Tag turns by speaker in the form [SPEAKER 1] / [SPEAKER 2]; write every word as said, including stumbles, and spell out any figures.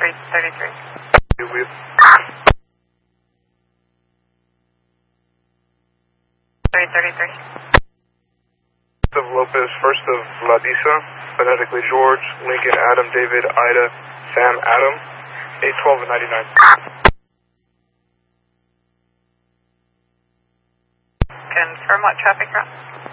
[SPEAKER 1] three thirty-three.
[SPEAKER 2] Juliet.
[SPEAKER 1] three thirty-three.
[SPEAKER 2] Of Lopez, first of Ladisa, phonetically George, Lincoln, Adam, David, Ida, Sam, Adam, eight twelve and ninety-nine.
[SPEAKER 1] Confirm what traffic route?